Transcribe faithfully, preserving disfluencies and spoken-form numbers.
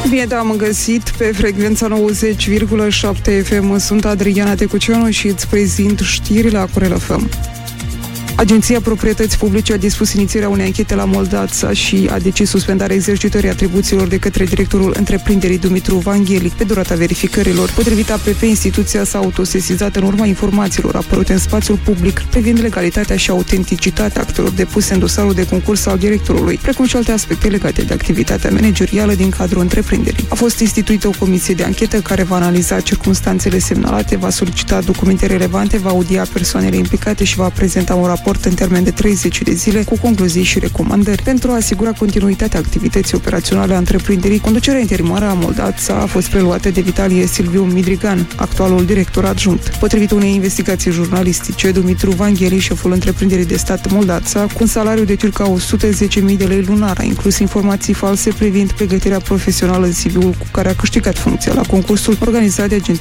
Bine te-am găsit pe frecvența nouăzeci virgulă șapte F M. Sunt Adriana Tecuceanu și îți prezint știrile Acurel F M. Agenția Proprietății Publice a dispus inițierea unei anchete la Moldața și a decis suspendarea exercitării atribuțiilor de către directorul întreprinderii Dumitru Vanghelic pe durata verificărilor. Potrivit A P P, instituția s-a autosesizat în urma informațiilor apărute în spațiul public privind legalitatea și autenticitatea actelor depuse în dosarul de concurs al directorului, precum și alte aspecte legate de activitatea managerială din cadrul întreprinderii. A fost instituită o comisie de anchetă care va analiza circumstanțele semnalate, va solicita documente relevante, va audia persoanele implicate și va prezenta un raport în termen de treizeci de zile cu concluzii și recomandări. Pentru a asigura continuitatea activității operaționale a întreprinderii, conducerea interimară a Moldața a fost preluată de Vitalie Silviu Midrigan, actualul director adjunct. Potrivit unei investigații jurnalistice, Dumitru Vanghelic, șeful întreprinderii de stat Moldața, cu un salariu de circa o sută zece mii de lei lunar, a inclus informații false privind pregătirea profesională în C V-ul cu care a câștigat funcția la concursul organizat de Agenția